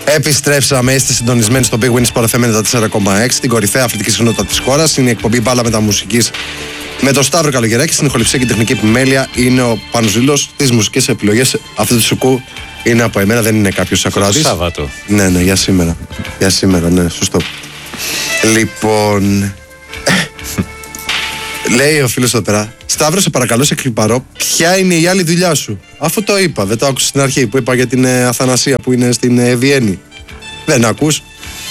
Επιστρέψαμε, είστε συντονισμένοι στο Big Win Sport FM 94,6, την κορυφαία αθλητική συχνότητα της χώρας. Είναι η εκπομπή Μπάλα Μεταμουσικής με τον Σταύρο Καλογεράκη. Στην ηχοληψία και τεχνική επιμέλεια είναι ο Πάνος Ζήλος. Τις μουσικές επιλογές αυτού του σουκού είναι από εμένα, δεν είναι κάποιος ακροατής. Σάββατο. Ναι, για σήμερα. Για σήμερα, ναι, σωστό. Λοιπόν. Λέει ο φίλος εδώ πέρα, Σταύρο, σε παρακαλώ, σε κλιπαρώ, ποια είναι η άλλη δουλειά σου? Αφού το είπα, δεν το άκουσες στην αρχή που είπα για την Αθανασία που είναι στην Βιέννη. Δεν ακούς?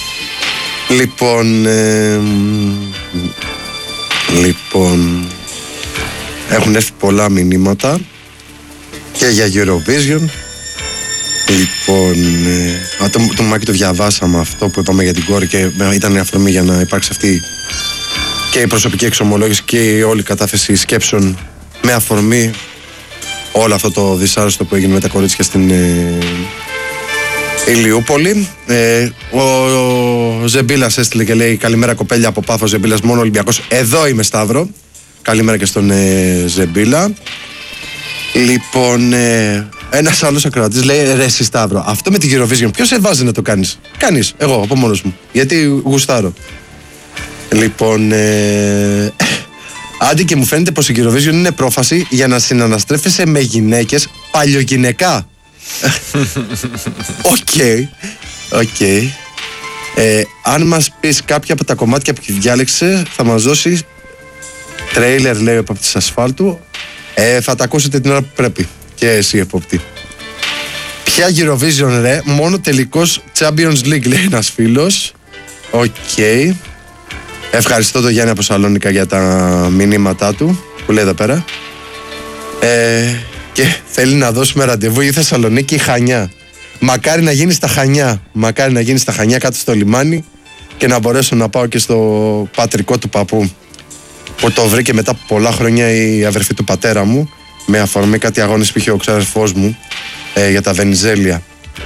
Λοιπόν, έχουν έρθει πολλά μηνύματα και για Eurovision. Λοιπόν, το Μάκη το διαβάσαμε αυτό που είπαμε για την κόρη και ήταν η αφορμή για να υπάρξει αυτή και η προσωπική εξομολόγηση και η όλη κατάθεση σκέψεων με αφορμή όλο αυτό το δυσάρεστο που έγινε με τα κορίτσια στην Ηλιούπολη. Ο Ζεμπίλας έστειλε και λέει καλημέρα κοπέλια από Πάφο, Ζεμπίλας μόνο Ολυμπιακός. Εδώ είμαι, Σταύρο. Καλημέρα και στον Ζεμπίλα. Λοιπόν, ένας άλλος ακροατής λέει ρε εσύ Σταύρο, αυτό με την Eurovision ποιος σε βάζει να το κάνεις? Κάνεις, εγώ από μόνος μου, γιατί γουστάρω. Λοιπόν, άντι και μου φαίνεται πως η Eurovision είναι πρόφαση για να συναναστρέφεσαι με γυναίκες παλιογυναικά. Οκ. Αν μας πεις κάποια από τα κομμάτια που διάλεξε, θα μας δώσει τρέιλερ, λέει ο επόπτης ασφάλτου. Θα τα ακούσετε την ώρα που πρέπει. Και εσύ, επόπτη. Ποια Eurovision ρε, μόνο τελικός Champions League, λέει ένας φίλος. Οκ. Ευχαριστώ τον Γιάννη από Σαλόνικα για τα μηνύματά του που λέει εδώ πέρα. Και θέλει να δώσουμε ραντεβού η Θεσσαλονίκη Χανιά. Μακάρι να γίνει στα Χανιά. Μακάρι να γίνει στα Χανιά κάτω στο λιμάνι και να μπορέσω να πάω και στο πατρικό του παππού που το βρήκε μετά από πολλά χρόνια η αδερφή του πατέρα μου με αφορμή κάτι αγώνες που είχε ο ξαδερφός μου για τα Βενιζέλια.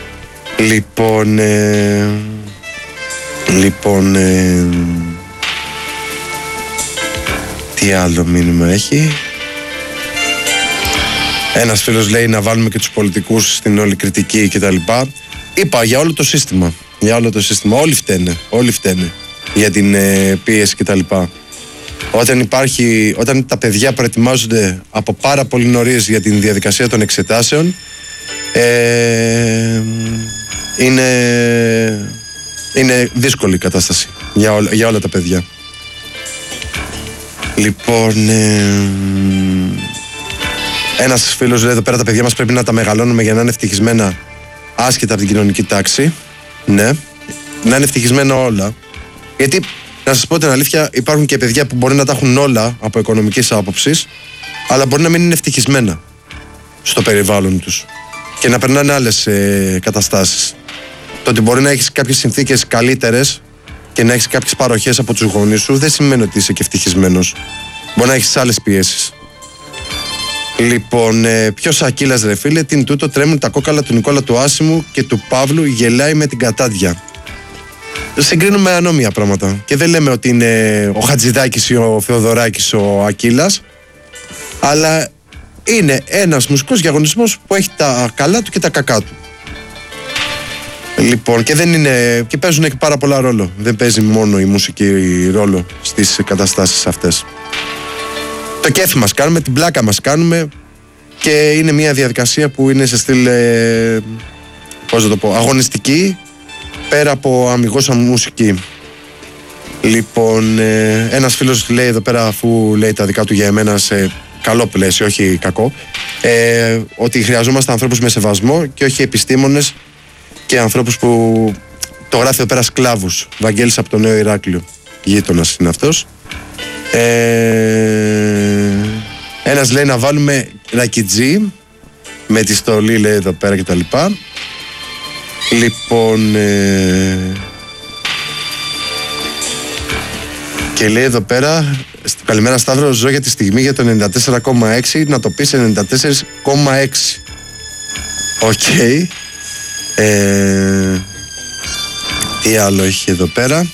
Λοιπόν, τι άλλο μήνυμα έχει? Ένας φίλος λέει να βάλουμε και τους πολιτικούς στην όλη κριτική κτλ. Είπα για όλο το σύστημα. Όλοι φταίνε για την πίεση κτλ. Όταν τα παιδιά προετοιμάζονται από πάρα πολύ νωρίς για την διαδικασία των εξετάσεων, είναι δύσκολη η κατάσταση για όλα τα παιδιά. Λοιπόν, ένας φίλος λέει εδώ πέρα, τα παιδιά μας πρέπει να τα μεγαλώνουμε για να είναι ευτυχισμένα άσχετα από την κοινωνική τάξη. Ναι, να είναι ευτυχισμένα όλα. Γιατί, να σας πω την αλήθεια, υπάρχουν και παιδιά που μπορεί να τα έχουν όλα από οικονομικής άποψης, αλλά μπορεί να μην είναι ευτυχισμένα στο περιβάλλον τους και να περνάνε άλλες καταστάσεις. Το ότι μπορεί να έχεις κάποιες συνθήκες καλύτερες και να έχεις κάποιες παροχές από τους γονείς σου δεν σημαίνει ότι είσαι και ευτυχισμένος. Μπορεί να έχεις άλλες πιέσεις. Λοιπόν, ποιος Ακύλας ρε φίλε, τι είναι τούτο, τρέμουν τα κόκαλα του Νικόλα του Άσιμου και του Παύλου, γελάει με την κατάδια. Συγκρίνουμε ανώμια πράγματα και δεν λέμε ότι είναι ο Χατζηδάκης ή ο Θεοδωράκης ο Ακύλας, αλλά είναι ένας μουσικός διαγωνισμός που έχει τα καλά του και τα κακά του. Λοιπόν, και παίζουν και πάρα πολλά ρόλο. Δεν παίζει μόνο η μουσική ρόλο στις καταστάσεις αυτές. Το κέφι μας κάνουμε, την πλάκα μας κάνουμε και είναι μια διαδικασία που είναι σε στυλ, αγωνιστική, πέρα από αμιγώς μουσική. Λοιπόν, ένας φίλος λέει εδώ πέρα, αφού λέει τα δικά του για εμένα σε καλό πλαίσιο, όχι κακό, ότι χρειαζόμαστε ανθρώπους με σεβασμό και όχι επιστήμονες και ανθρώπους που το γράφει εδώ πέρα σκλάβους. Βαγγέλης από το Νέο Ηράκλειο, γείτονας είναι αυτός. Ένας λέει να βάλουμε ρακιτζί με τη στολή, λέει εδώ πέρα κτλ. Λοιπόν, και λέει εδώ πέρα, καλημέρα Σταύρο, ζω για τη στιγμή για το 94,6, να το πεις 94,6. Οκ. Τι άλλο έχει εδώ πέρα?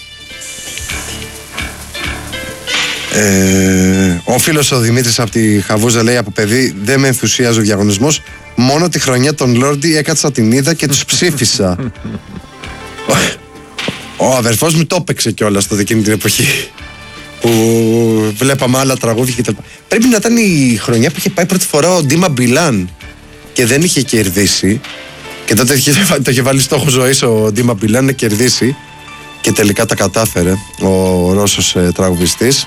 Ο φίλος ο Δημήτρης από τη Χαβούζα λέει, από παιδί δεν με ενθουσιάζει ο διαγωνισμός, μόνο τη χρονιά των Λόρντι έκατσα την είδα και τους ψήφισα. Ο αδερφός μου το έπαιξε κιόλας τότε εκείνη την εποχή που βλέπαμε άλλα τραγούδια και τα λοιπά. Πρέπει να ήταν η χρονιά που είχε πάει πρώτη φορά ο Ντίμα Μπιλάν και δεν είχε κερδίσει. Και τότε το είχε βάλει στόχο ζωής ο Ντίμα Μπιλάν να κερδίσει. Και τελικά τα κατάφερε ο Ρώσος τραγουδιστής.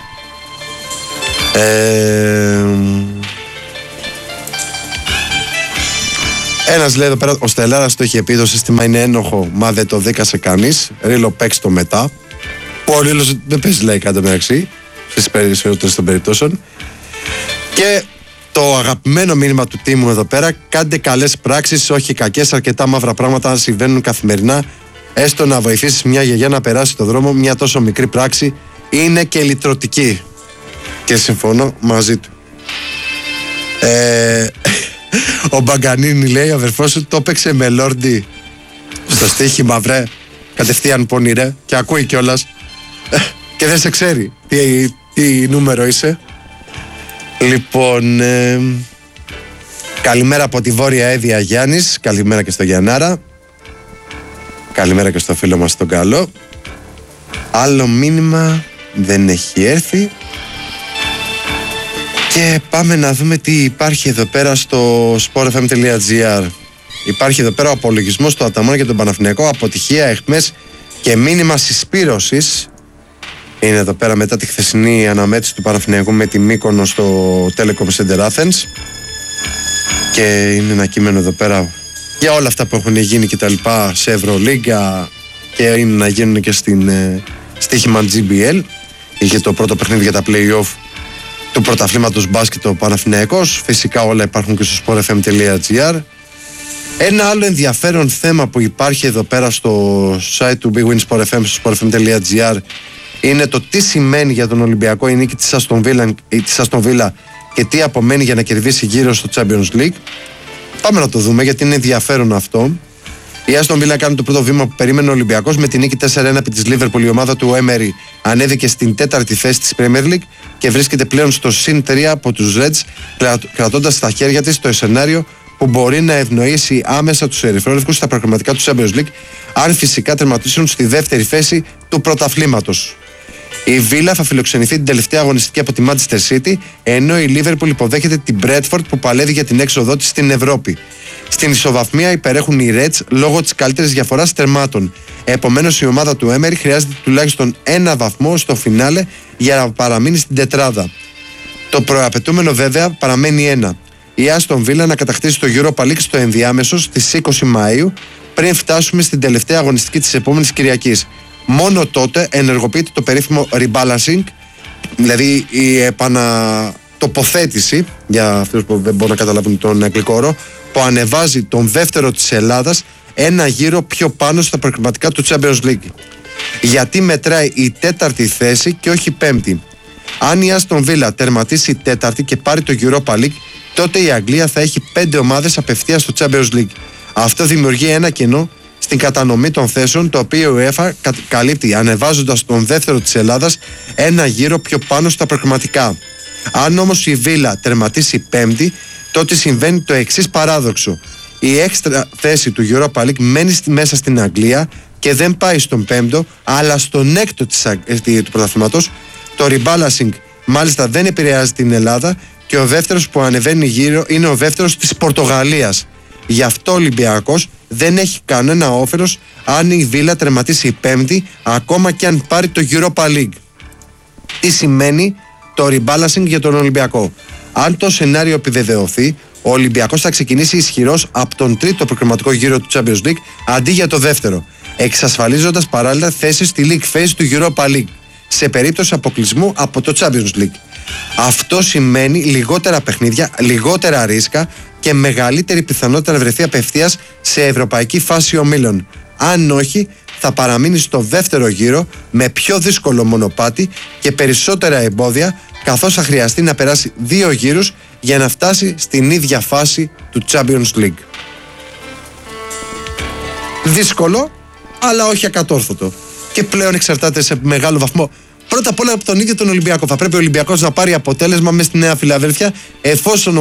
Ένας λέει εδώ πέρα, ο Στελάρας το είχε πει, το σύστημα είναι ένοχο, μα δεν το δίκασε κανείς. Ρίλο, παίξ' το μετά. Που ο Ρίλος δεν παίζει, λέει, κάτω μεταξύ, στις περισσότερες των περιπτώσεων. Και το αγαπημένο μήνυμα του τίμου εδώ πέρα, κάντε καλές πράξεις, όχι κακές, αρκετά μαύρα πράγματα συμβαίνουν καθημερινά. Έστω να βοηθήσεις μια γιαγιά να περάσει το δρόμο, μια τόσο μικρή πράξη είναι και λυτρωτική. Και συμφωνώ μαζί του. Ο Μπαγκανίνη, λέει, ο αδερφός σου το έπαιξε με Λόρντι στο στοίχημα, βρε, κατευθείαν πονηρέ, και ακούει κιόλας και δεν σε ξέρει τι νούμερο είσαι. Λοιπόν, καλημέρα από τη Βόρεια Εύβοια, Γιάννης. Καλημέρα και στο Γιαννάρα. Καλημέρα και στο φίλο μας τον Καλό. Άλλο μήνυμα δεν έχει έρθει. Και πάμε να δούμε τι υπάρχει εδώ πέρα στο sportfm.gr. Υπάρχει εδώ πέρα ο απολογισμός του Αταμόνα για τον Παναθηναϊκό. Αποτυχία, αιχμές και μήνυμα συσπήρωσης. Είναι εδώ πέρα μετά τη χθεσινή αναμέτρηση του Παναθηναϊκού με τη Μύκονο στο Telecom Center Athens. Και είναι ένα κείμενο εδώ πέρα για όλα αυτά που έχουν γίνει και τα λοιπά σε Ευρωλίγκα και είναι να γίνουν και στην στοίχημα GBL. Είχε το πρώτο παιχνίδι για τα play-off του πρωταθλήματος μπάσκετ ο Παναθηναϊκός. Φυσικά όλα υπάρχουν και στο sportfm.gr. Ένα άλλο ενδιαφέρον θέμα που υπάρχει εδώ πέρα στο site του Big Win Sport FM, στο sportfm.gr, είναι το τι σημαίνει για τον Ολυμπιακό η νίκη της Aston Villa και τι απομένει για να κερδίσει γύρω στο Champions League. Πάμε να το δούμε γιατί είναι ενδιαφέρον αυτό. Η Aston Villa κάνει το πρώτο βήμα που περίμενε ο Ολυμπιακός με τη νίκη 4-1 επί της Liverpool. Η ομάδα του Emery ανέβηκε στην 4η θέση της Premier League και βρίσκεται πλέον στο συν 3 από τους Reds, κρατώντας στα χέρια της το σενάριο που μπορεί να ευνοήσει άμεσα τους ερυθρόλευκους στα προγραμματικά του Champions League, αν φυσικά τερματίσουν στη δεύτερη θέση του πρωταθλήματος. Η Βίλα θα φιλοξενηθεί την τελευταία αγωνιστική από τη Manchester City, ενώ η Liverpool υποδέχεται την Bradford που παλεύει για την έξοδό της στην Ευρώπη. Στην ισοβαθμία υπερέχουν οι Reds λόγω της καλύτερης διαφοράς τερμάτων. Επομένως, η ομάδα του Emery χρειάζεται τουλάχιστον ένα βαθμό στο φινάλε για να παραμείνει στην τετράδα. Το προαπαιτούμενο βέβαια παραμένει ένα. Η Aston Villa να κατακτήσει το Europa League στο ενδιάμεσο στις 20 Μαΐου, πριν φτάσουμε στην τελευταία αγωνιστική της επόμενης Κυριακής. Μόνο τότε ενεργοποιείται το περίφημο rebalancing, δηλαδή η επανατοποθέτηση, για αυτούς που δεν μπορούν να καταλάβουν τον αγγλικό όρο, που ανεβάζει τον δεύτερο της Ελλάδας ένα γύρο πιο πάνω στα προκριματικά του Champions League. Γιατί μετράει η τέταρτη θέση και όχι η πέμπτη. Αν η Aston Villa τερματίσει τέταρτη και πάρει το Europa League, τότε η Αγγλία θα έχει 5 ομάδες απευθείας στο Champions League. Αυτό δημιουργεί ένα κενό στην κατανομή των θέσεων, το οποίο η UEFA καλύπτει ανεβάζοντας τον δεύτερο της Ελλάδας ένα γύρο πιο πάνω στα προκριματικά. Αν όμως η Βίλα τερματίσει πέμπτη, τότε συμβαίνει το εξής παράδοξο. Η έξτρα θέση του Europa League μένει μέσα στην Αγγλία και δεν πάει στον πέμπτο, αλλά στον έκτο του πρωταθλήματος. Το rebalancing μάλιστα δεν επηρεάζει την Ελλάδα και ο δεύτερος που ανεβαίνει γύρω είναι ο δεύτερος της Πορτογαλίας. Γι' αυτό ο Ολυμπιακός δεν έχει κανένα όφελος αν η Βίλα τερματίσει η πέμπτη, ακόμα και αν πάρει το Europa League. Τι σημαίνει το rebalancing για τον Ολυμπιακό? Αν το σενάριο επιβεβαιωθεί, ο Ολυμπιακός θα ξεκινήσει ισχυρός από τον τρίτο προκριματικό γύρο του Champions League αντί για το δεύτερο, εξασφαλίζοντας παράλληλα θέσεις στη League Phase του Europa League σε περίπτωση αποκλεισμού από το Champions League. Αυτό σημαίνει λιγότερα παιχνίδια, λιγότερα ρίσκα και μεγαλύτερη πιθανότητα να βρεθεί απευθείας σε ευρωπαϊκή φάση ομίλων. Αν όχι, θα παραμείνει στο δεύτερο γύρο με πιο δύσκολο μονοπάτι και περισσότερα εμπόδια, καθώς θα χρειαστεί να περάσει 2 γύρους για να φτάσει στην ίδια φάση του Champions League. Δύσκολο, αλλά όχι ακατόρθωτο. Και πλέον εξαρτάται σε μεγάλο βαθμό πρώτα απ' όλα από τον ίδιο τον Ολυμπιακό. Θα πρέπει ο Ολυμπιακός να πάρει αποτέλεσμα μέσα στη Νέα Φιλαδέλφια, εφόσον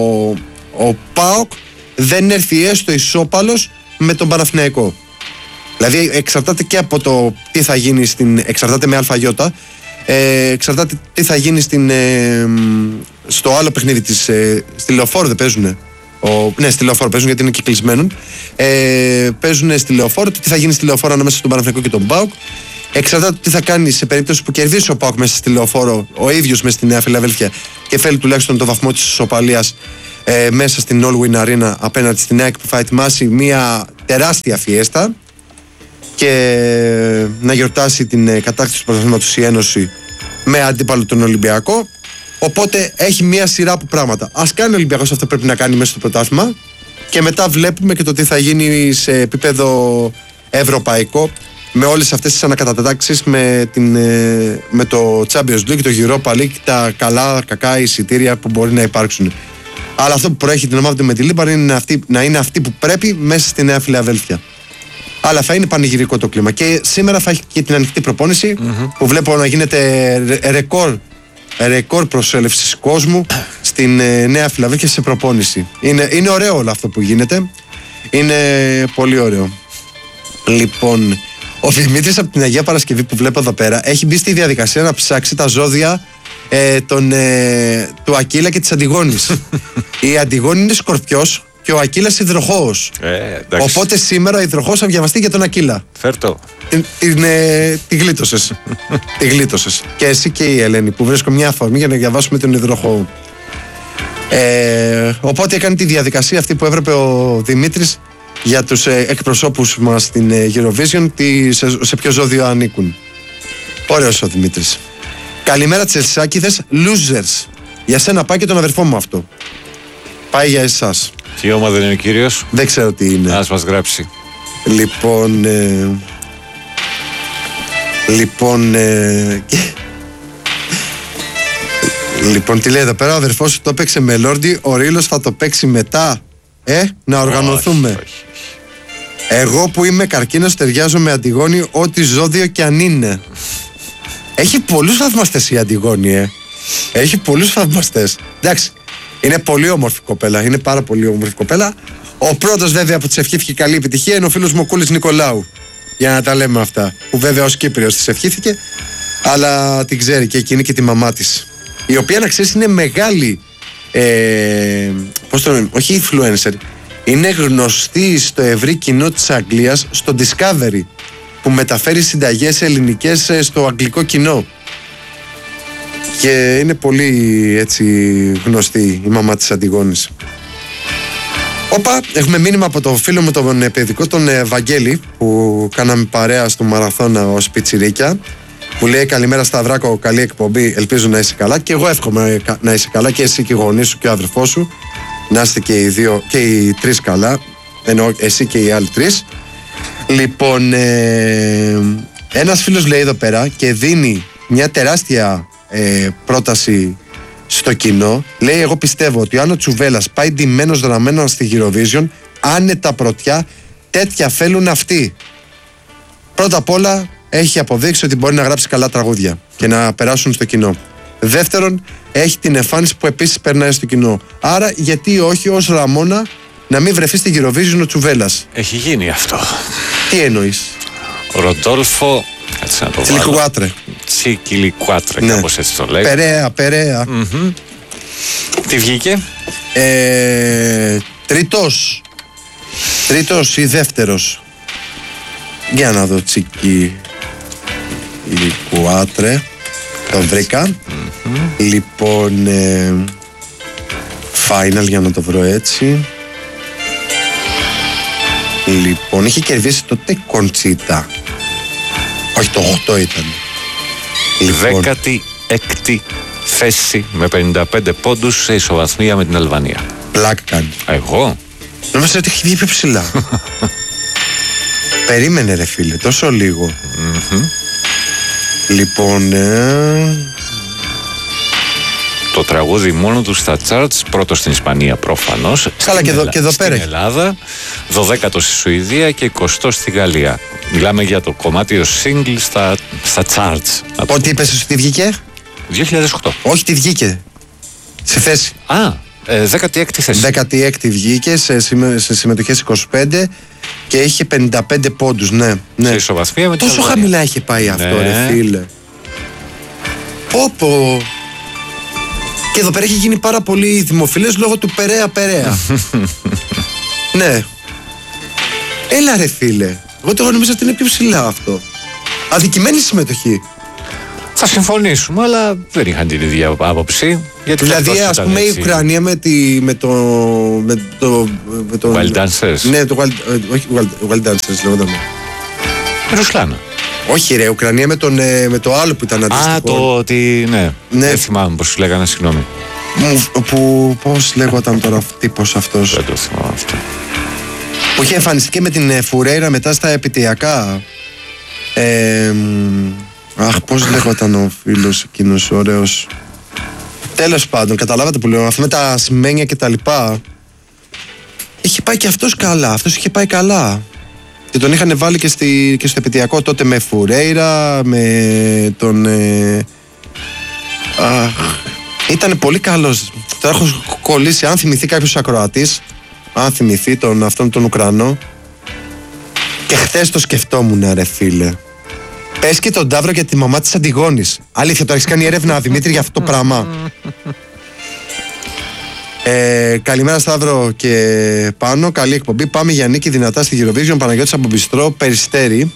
ο ΠΑΟΚ δεν έρθει έστω ισόπαλος με τον Παναθηναϊκό. Δηλαδή εξαρτάται και από το τι θα γίνει εξαρτάται με αλφαγιώτα. Εξαρτάται τι θα γίνει στο άλλο παιχνίδι της. Στη Λεωφόρο δεν παίζουνε. Ναι, στη Λεωφόρο παίζουν γιατί είναι κυκλισμένοι. Παίζουν στη Λεωφόρο. Τι θα γίνει στη Λεωφόρο ανάμεσα στον Παναθηναϊκό και τον ΠΑΟΚ. Εξαρτάται τι θα κάνει σε περίπτωση που κερδίσει ο ΠΑΟΚ μέσα στη Λεωφόρο, ο ίδιος μέσα στη Νέα Φιλαδέλφια και θέλει τουλάχιστον το βαθμό της ισοπαλίας μέσα στην All Win Arena απέναντι στην ΑΕΚ που θα ετοιμάσει μια τεράστια φιέστα και να γιορτάσει την κατάκτηση του πρωταθλήματος η Ένωση με αντίπαλο τον Ολυμπιακό. Οπότε έχει μια σειρά από πράγματα. Ας κάνει ο Ολυμπιακός αυτό που πρέπει να κάνει μέσα στο πρωτάθλημα και μετά βλέπουμε και το τι θα γίνει σε επίπεδο ευρωπαϊκό με όλες αυτές τις ανακατατάξεις με το Champions League, το Europa League, τα καλά, κακά εισιτήρια που μπορεί να υπάρξουν. Αλλά αυτό που προέχει την ομάδα του με τη Λίμπαρ είναι να είναι αυτή που πρέπει μέσα στη Νέα Φιλαδέλφια. Αλλά θα είναι πανηγυρικό το κλίμα. Και σήμερα θα έχει και την ανοιχτή προπόνηση που βλέπω να γίνεται ρεκόρ προσέλευσης κόσμου στην Νέα Φιλαδέλφια σε προπόνηση. Είναι ωραίο όλο αυτό που γίνεται. Είναι πολύ ωραίο. Λοιπόν, ο Δημήτρης από την Αγία Παρασκευή που βλέπω εδώ πέρα έχει μπει στη διαδικασία να ψάξει τα ζώδια του Ακύλα και της Αντιγόνης. Η Αντιγόνη είναι Σκορπιός και ο Ακύλας Υδροχόος. Οπότε σήμερα ο Υδροχόος θα διαβαστεί για τον Ακύλα. Φέρτο. Τη γλίτωσες. Τη γλίτωσες. Και εσύ και η Ελένη που βρίσκω μια αφορμή για να διαβάσουμε τον Υδροχόο. Οπότε έκανε τη διαδικασία αυτή που έπρεπε ο Δημήτρης για τους εκπροσώπους μας στην Eurovision, σε ποιο ζώδιο ανήκουν. Ωραίος ο Δημήτρης. Καλημέρα Τσελσάκηδες, losers. Για σένα πάει και τον αδερφό μου αυτό. Πάει για εσάς. Τι ομάδα είναι ο κύριος? Δεν ξέρω τι είναι. Ας μας γράψει. Λοιπόν, τι λέει εδώ πέρα, ο αδερφός σου το έπαιξε με Λόρντι, ο Ρήλος θα το παίξει μετά. Να οργανωθούμε. Όχι. Εγώ που είμαι καρκίνος ταιριάζω με Αντιγόνη ό,τι ζώδιο κι αν είναι. Έχει πολλούς θαυμαστές η Αντιγόνη, Έχει πολλούς θαυμαστές. Εντάξει, είναι πολύ όμορφη κοπέλα. Είναι πάρα πολύ όμορφη κοπέλα. Ο πρώτος βέβαια που της ευχήθηκε καλή επιτυχία είναι ο φίλος μου ο Κούλης Νικολάου. Για να τα λέμε αυτά. Που βέβαια ως Κύπριος της ευχήθηκε. Αλλά την ξέρει και εκείνη και τη μαμά της. Η οποία να ξέρεις είναι μεγάλη. Πώς το λέμε, όχι influencer. Είναι γνωστή στο ευρύ κοινό της Αγγλίας στο Discovery που μεταφέρει συνταγές ελληνικές στο αγγλικό κοινό και είναι πολύ έτσι γνωστή η μαμά της Αντιγόνης. Όπα, έχουμε μήνυμα από το φίλο μου τον παιδικό τον Βαγγέλη που κάναμε παρέα στο μαραθώνα ως πιτσιρίκια που λέει καλημέρα Σταυράκο, καλή εκπομπή, ελπίζω να είσαι καλά και εγώ εύχομαι να είσαι καλά και εσύ και οι γονείς σου και ο αδερφός σου να είστε και οι δύο και οι τρεις καλά, ενώ εσύ και οι άλλοι τρεις. Λοιπόν, ένας φίλος λέει εδώ πέρα και δίνει μια τεράστια πρόταση στο κοινό. Λέει εγώ πιστεύω ότι αν ο Τσουβέλλας πάει ντυμένος δραμένος στη Eurovision, άνετα πρωτιά, τέτοια θέλουν αυτοί. Πρώτα απ' όλα έχει αποδείξει ότι μπορεί να γράψει καλά τραγούδια και να περάσουν στο κοινό. Δεύτερον, έχει την εμφάνιση που επίσης περνάει στο κοινό. Άρα γιατί όχι ως Ραμόνα να μην βρεθεί στη Eurovision ο Τσουβέλλας? Έχει γίνει αυτό. Τι εννοείς? Ροντόλφο Τσιλικουάτρε. Τσικιλικουάτρε, Ναι. κάπως έτσι το λέει. Περαία. Τι βγήκε? Τρίτος ή δεύτερος? Για να δω. Τσικιλικουάτρε. Το βρήκα. Λοιπόν, final για να το βρω έτσι. Λοιπόν, είχε κερδίσει τότε Κοντσίτα. Όχι, το 8 ήταν. Λοιπόν, 16η θέση με 55 πόντους σε ισοβαθμία με την Αλβανία. πλάκα κάνει. Εγώ? Νόμιζα ότι έχει βγει πιο ψηλά. Περίμενε ρε φίλε, τόσο λίγο. Λοιπόν, Το τραγούδι μόνο του στα charts, πρώτο στην Ισπανία προφανώς. Καλά, και εδώ πέρα. Στην Ελλάδα, 12ο στη Σουηδία και 20ο στη Γαλλία. Μιλάμε για το κομμάτι ως single στα charts. Ό,τι είπες ότι βγήκε? 2008. Όχι, τι βγήκε. Σε θέση. Α, 16η θέση. 16η βγήκε σε συμμετοχές 25 και είχε 55 πόντους. Ναι. Σε ισοβαθμία με την Τόσο Αλβανία. χαμηλά είχε πάει αυτό, Ναι. ρε φίλε. Πω. Και εδώ πέρα έχει γίνει πάρα πολύ δημοφιλές λόγω του Περέα. Ναι. Έλα ρε φίλε. Εγώ το νομίζω ότι είναι πιο ψηλά αυτό. Αδικημένη συμμετοχή. Θα συμφωνήσουμε, αλλά δεν είχαν την ίδια άποψη. Γιατί Δηλαδή, ας πούμε, η Ουκρανία με το Wild Dancers. Ναι, όχι Wild Dancers λέγονταν. Ρουσλάνα. Όχι ρε, Ουκρανία με το άλλο που ήταν αντίστοιχο. Ναι. Ναι. Δεν θυμάμαι πώς λέγανε, συγγνώμη. Πώς λέγονταν τώρα τύπος αυτός. Δεν το θυμάμαι αυτό. Που είχε εμφανιστεί και με την Φουρέιρα μετά στα επιτειακά. Πώς λέγονταν ο φίλος εκείνος ωραίος. Τέλος πάντων, καταλάβατε που λέω. Αυτό με τα σημαίνια και τα λοιπά. Είχε πάει και αυτός καλά. Αυτός είχε πάει καλά. Και τον είχαν βάλει και στο επιτειακό τότε με Φουρέιρα, με τον... ήταν πολύ καλός. Τώρα έχω κολλήσει, αν θυμηθεί κάποιος ακροατής, αν θυμηθεί αυτόν τον Ουκρανό. Και χθες το σκεφτόμουν ρε φίλε. Πες και τον Ταύρο για τη μαμά της Αντιγόνης. Αλήθεια, το έχεις κάνει έρευνα, Δημήτρη, για αυτό το πράγμα? Καλημέρα Σταύρο και πάνω. Καλή εκπομπή. Πάμε για νίκη δυνατά στη Eurovision. Παναγιώτης από Μπιστρό, Περιστέρι.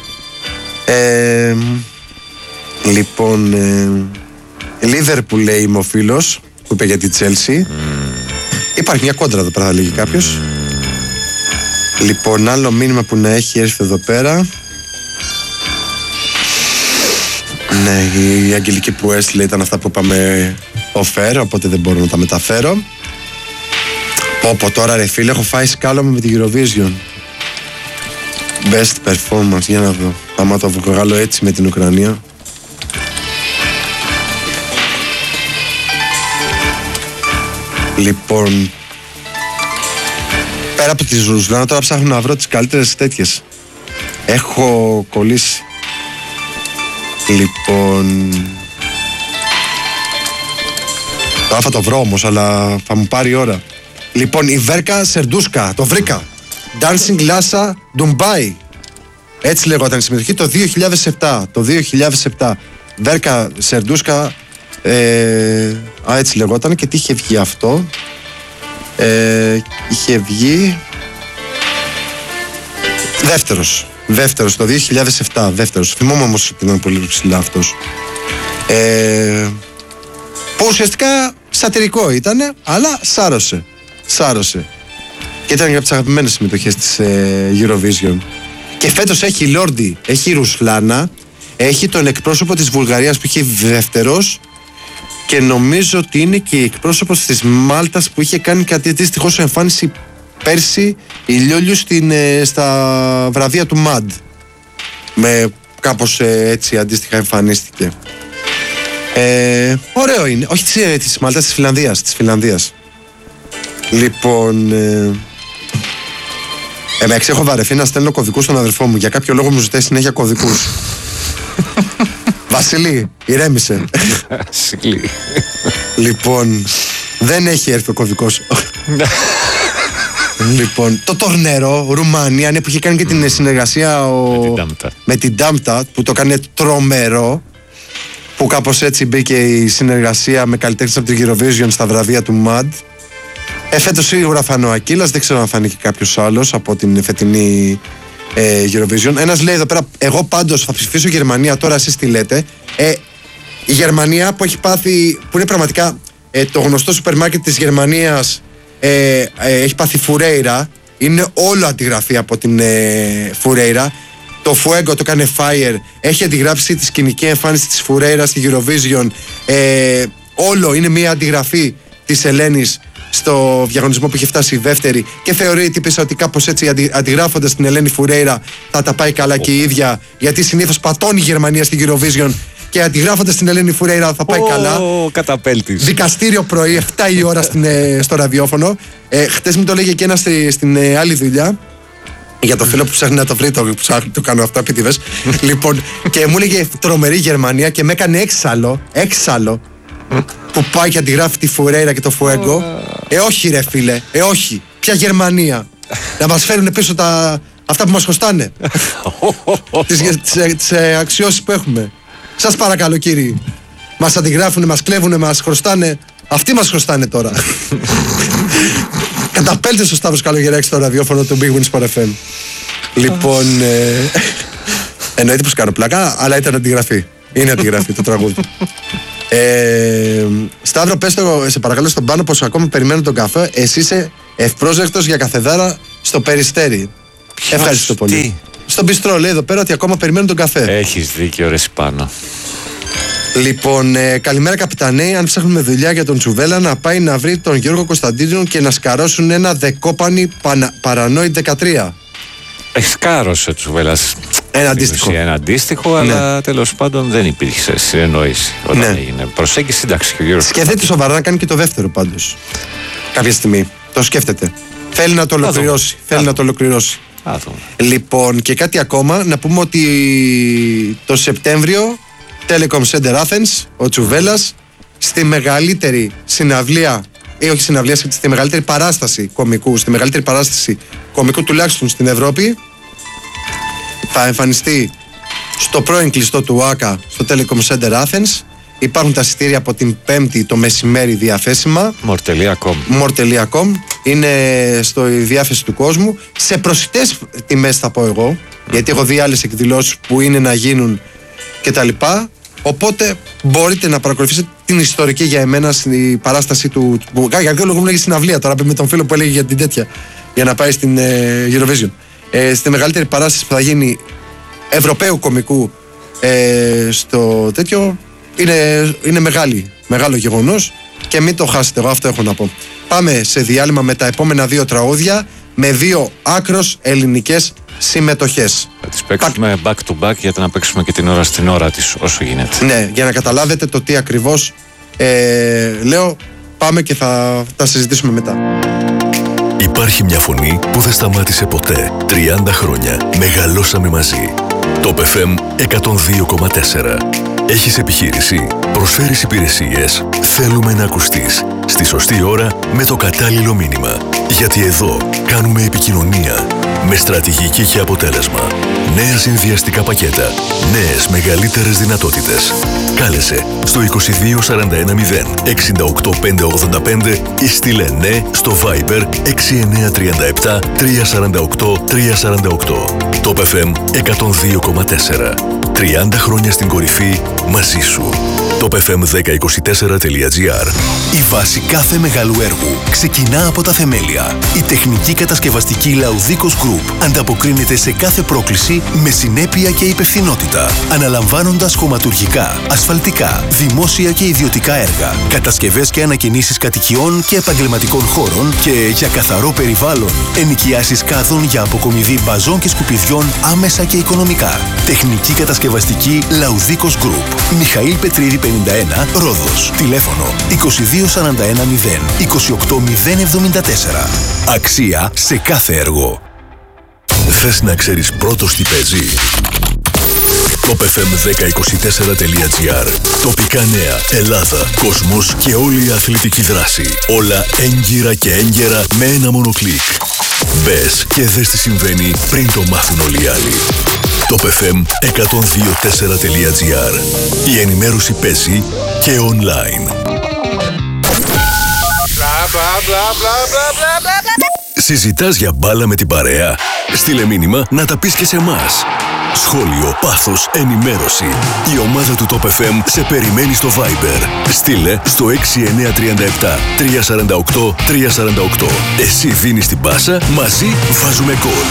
Λοιπόν, Λίβερπουλ λέει είμαι ο φίλος που είπε για τη Τσέλσι. Υπάρχει μια κόντρα εδώ πέρα, θα λέγει κάποιος. Λοιπόν, άλλο μήνυμα που να έχει έρθει εδώ πέρα. Ναι, η αγγελική που έστειλε ήταν αυτά που είπαμε off-air, οπότε δεν μπορώ να τα μεταφέρω. Πω τώρα ρε φίλε, έχω φάει σκάλωμα με την Eurovision. Best performance, για να δω. Άμα το βγάλω έτσι με την Ουκρανία. Λοιπόν, πέρα από τη Ρουσλάνα, τώρα ψάχνω να βρω τις καλύτερες τέτοιες. Έχω κολλήσει. Λοιπόν, τώρα θα το βρω όμως, αλλά θα μου πάρει ώρα. Λοιπόν, η Βέρκα Σερντούσκα, το βρήκα. Dancing Lhasa Dubai. Έτσι λέγονταν η συμμετοχή το 2007. Το 2007. Βέρκα Σερντούσκα, έτσι λεγόταν. Και τι είχε βγει αυτό? Είχε βγει Δεύτερος το 2007. Δεύτερος. Θυμόμαι όμως ότι ήταν πολύ ψηλά αυτός. Που ουσιαστικά σατυρικό ήτανε, αλλά σάρωσε. Και ήταν για τις αγαπημένες συμμετοχές της Eurovision. Και φέτος έχει Λόρντι, έχει Ρουσλάνα, έχει τον εκπρόσωπο της Βουλγαρίας που είχε δεύτερος. Και νομίζω ότι είναι και εκπρόσωπος της Μάλτας που είχε κάνει κάτι αντίστοιχο σε εμφάνιση πέρσι η Λιόλιου στα βραβεία του ΜΑΝΤ. Με κάπως έτσι αντίστοιχα εμφανίστηκε. Ωραίο είναι. Όχι της Μάλτας, της Φιλανδίας. Λοιπόν, εντάξει, έχω βαρεθεί να στέλνω κωδικούς στον αδερφό μου. Για κάποιο λόγο μου ζητάει συνέχεια κωδικούς. Βασίλη, ηρέμησε. Λοιπόν, δεν έχει έρθει ο κωδικός. Λοιπόν, το Τορνέρο, Ρουμάνια, ναι, που είχε κάνει και την συνεργασία με την Ντάμπτα, που το κάνει τρομερό. Που κάπως έτσι μπήκε η συνεργασία με καλλιτέχνες από την Eurovision στα βραβεία του ΜΑΝΤ. Φέτος σίγουρα θα είναι ο Ακύλας, δεν ξέρω αν θα είναι και κάποιος άλλος από την φετινή Eurovision. Ένας λέει εδώ πέρα, εγώ πάντως θα ψηφίσω Γερμανία, τώρα εσείς τι λέτε? Η Γερμανία που έχει πάθει, που είναι πραγματικά το γνωστό σούπερ μάρκετ της Γερμανίας, έχει πάθει Φουρέιρα, είναι όλο αντιγραφή από την Φουρέιρα. Το Fuego το έκανε Fire, έχει αντιγράψει τη σκηνική εμφάνιση της Φουρέιρα στη Eurovision. Όλο είναι μια αντιγραφή της Ελένης στο διαγωνισμό που είχε φτάσει η δεύτερη, και θεωρεί τύπησα ότι κάπως έτσι αντιγράφοντας την Ελένη Φουρέιρα θα τα πάει καλά και η ίδια, γιατί συνήθως πατώνει η Γερμανία στην Eurovision και αντιγράφοντας την Ελένη Φουρέιρα θα πάει καλά. Καταπέλτης. Δικαστήριο πρωί 7 η ώρα στο ραδιόφωνο. Χτες μου το λέγε και ένα στην άλλη δουλειά. Για το φίλο που ψάχνει να το βρει, το κάνω αυτά επίτηδες. Λοιπόν, και μου έλεγε τρομερή Γερμανία και με έκανε έξαλλο που πάει και αντιγράφει τη Φουρέιρα και το Φουέγκο. Όχι ρε φίλε, όχι. Ποια Γερμανία? Να μας φέρουν πίσω αυτά που μας χρωστάνε. Τις αξιώσεις που έχουμε. Σας παρακαλώ κύριοι. Μας αντιγράφουνε, μας κλέβουνε, μας χρωστάνε. Αυτοί μας χρωστάνε τώρα. Καταπέλτε στο Σταύρος Καλογεράκη στο ραδιόφωνο του Big Win Sport FM. Λοιπόν, εννοείται πως κάνω πλάκα, αλλά ήταν αντιγραφή. Είναι αντιγραφή το τραγούδι. Σταύρο, πες το, σε παρακαλώ στον Πάνο, πως ακόμα περιμένω τον καφέ. Εσύ είσαι ευπρόσδεκτος για καφεδάρα στο Περιστέρι. Ευχαριστώ πολύ. Στον Μπιστρό λέει εδώ πέρα ότι ακόμα περιμένω τον καφέ. Έχεις δίκιο ρε Σπάνο. Λοιπόν, καλημέρα καπιτανέ. Αν ψάχνουμε δουλειά για τον Τσουβέλα, να πάει να βρει τον Γιώργο Κωνσταντίνου και να σκαρώσουν ένα δεκόπανι Παρανόη 13. Σκάρωσε ο Τσουβέλας. Ένα αντίστοιχο, αλλά τέλος πάντων δεν υπήρχε συνεννόηση όταν έγινε προσέγγιση. Εντάξει, και ο Γιώργος. Σκέφτεται σοβαρά να κάνει και το δεύτερο πάντως. Κάποια στιγμή. Το σκέφτεται. Θέλει να το ολοκληρώσει. Να το ολοκληρώσει. Λοιπόν, και κάτι ακόμα. Να πούμε ότι το Σεπτέμβριο Telecom Center Athens, ο Τσουβέλας, στη μεγαλύτερη συναυλία, όχι συναυλία, στη μεγαλύτερη παράσταση κομικού, στη μεγαλύτερη παράσταση κομικού τουλάχιστον στην Ευρώπη, θα εμφανιστεί στο πρώην κλειστό του ΆΚΑ, στο Telecom Center Athens. Υπάρχουν τα εισιτήρια από την Πέμπτη το μεσημέρι διαθέσιμα. More.com. Είναι στο διάθεση του κόσμου. Σε προσιτές τιμές θα πω εγώ, γιατί έχω δει άλλες εκδηλώσεις που είναι να γίνουν κτλ. Οπότε μπορείτε να παρακολουθήσετε την ιστορική για εμένα στην παράσταση του. Για ποιο λόγο μου λέγει συναυλία τώρα με τον φίλο που έλεγε για την τέτοια, για να πάει στην Eurovision. Στη μεγαλύτερη παράσταση που θα γίνει Ευρωπαίου κομικού στο τέτοιο. Είναι μεγάλο γεγονός και μην το χάσετε. Εγώ αυτό έχω να πω. Πάμε σε διάλειμμα με τα επόμενα 2 τραγούδια με 2 άκρως ελληνικές συμμετοχές. Θα τις παίξουμε back to back γιατί να παίξουμε και την ώρα στην ώρα της όσο γίνεται. Ναι, για να καταλάβετε το τι ακριβώς λέω. Πάμε και θα τα συζητήσουμε μετά. Υπάρχει μια φωνή που δεν σταμάτησε ποτέ. 30 χρόνια μεγαλώσαμε μαζί. Το FM 102,4. Έχεις επιχείρηση, προσφέρεις υπηρεσίες, θέλουμε να ακουστείς στη σωστή ώρα με το κατάλληλο μήνυμα. Γιατί εδώ κάνουμε επικοινωνία με στρατηγική και αποτέλεσμα. Νέα συνδυαστικά πακέτα, νέες μεγαλύτερες δυνατότητες. Κάλεσε στο 22410 68585 ή στείλε ναι στο Viber 6937 348 348. Το FM 102,4. 30 χρόνια στην κορυφή μαζί σου. topfm1024.gr. Η βάση κάθε μεγάλου έργου ξεκινά από τα θεμέλια. Η τεχνική κατασκευαστική Laudikos Group ανταποκρίνεται σε κάθε πρόκληση με συνέπεια και υπευθυνότητα, αναλαμβάνοντας χωματουργικά, ασφαλτικά, δημόσια και ιδιωτικά έργα, κατασκευές και ανακαινήσεις κατοικιών και επαγγελματικών χώρων και για καθαρό περιβάλλον, ενοικιάσεις κάδων για αποκομιδή μπαζών και σκουπιδιών άμεσα και οικονομικά. Τεχνική κατασκευαστική Laudikos Group. Μιχαήλ Πετρίδη 51, Ρόδος. Τηλέφωνο 22410 28074. Αξία σε κάθε έργο. Θες να ξέρεις πρώτος τι παίζει? topfm1024.gr. Τοπικά νέα, Ελλάδα, κόσμος και όλη η αθλητική δράση. Όλα έγκυρα και έγκαιρα με ένα μόνο κλικ. Μπες και δες τι συμβαίνει πριν το μάθουν όλοι οι άλλοι. topfm1024.gr. Η ενημέρωση παίζει και online. Συζητάς για μπάλα με την παρέα? Στείλε μήνυμα να τα πεις και σε εμάς. Σχόλιο, πάθος, ενημέρωση. Η ομάδα του Top FM σε περιμένει στο Viber. Στείλε στο 6937 348 348. Εσύ δίνεις την πάσα, μαζί βάζουμε γκολ.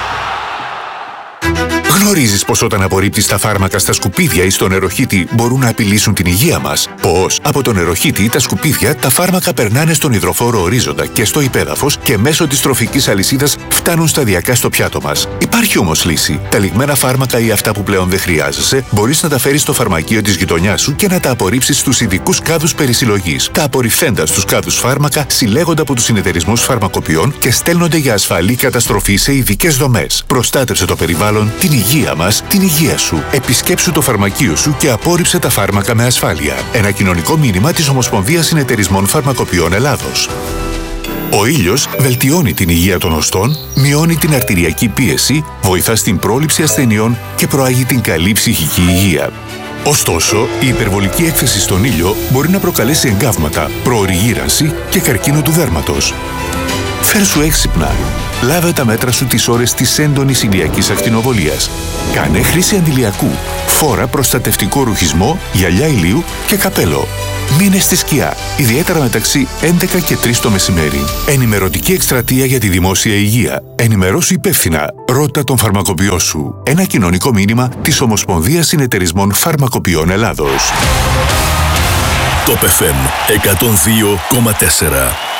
Γνωρίζεις πως όταν απορρίπτεις τα φάρμακα στα σκουπίδια ή στο νεροχύτη μπορούν να απειλήσουν την υγεία μας? Πώς? Από το νεροχύτη ή τα σκουπίδια τα φάρμακα περνάνε στον υδροφόρο ορίζοντα και στο υπέδαφος και μέσω της τροφικής αλυσίδας φτάνουν σταδιακά στο πιάτο μας. Υπάρχει όμως λύση. Τα λιγμένα φάρμακα ή αυτά που πλέον δεν χρειάζεσαι μπορείς να τα φέρεις στο φαρμακείο της γειτονιάς σου και να τα απορρίψεις στους ειδικούς κάδους περισυλλογής. Τα απορριφθέντα στους κάδους φάρμακα συλλέγονται από τους συνεταιρισμούς φαρμακοποιών και στέλνονται για ασφαλή καταστροφή σε ειδικές δομές. Προστάτευσε το περιβάλλον περιβάλλον, την υγεία μας, την υγεία σου. Επισκέψου το φαρμακείο σου και απόρριψε τα φάρμακα με ασφάλεια. Ένα κοινωνικό μήνυμα της Ομοσπονδίας Συνεταιρισμών Φαρμακοποιών Ελλάδος. Ο ήλιος βελτιώνει την υγεία των οστών, μειώνει την αρτηριακή πίεση, βοηθά στην πρόληψη ασθενειών και προάγει την καλή ψυχική υγεία. Ωστόσο, η υπερβολική έκθεση στον ήλιο μπορεί να προκαλέσει εγκάβματα, προωρή γύρανση και καρκίνο του δέρματος. Φέρσου έξυπνα. Λάβε τα μέτρα σου τις ώρες της έντονης ηλιακής ακτινοβολίας. Κάνε χρήση αντιλιακού. Φόρα προστατευτικό ρουχισμό, γυαλιά ηλίου και καπέλο. Μείνε στη σκιά, ιδιαίτερα μεταξύ 11 και 3 το μεσημέρι. Ενημερωτική εκστρατεία για τη δημόσια υγεία. Ενημερώσου υπεύθυνα. Ρώτα τον φαρμακοποιό σου. Ένα κοινωνικό μήνυμα της Ομοσπονδίας Συνεταιρισμών Φαρμακοποιών Ελλάδος. Top FM 102,4.